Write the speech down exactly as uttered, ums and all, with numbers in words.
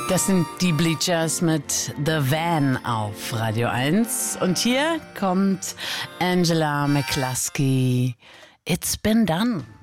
Das sind die Bleachers mit The Van auf Radio eins. Und hier kommt Angela McCluskey. It's been done.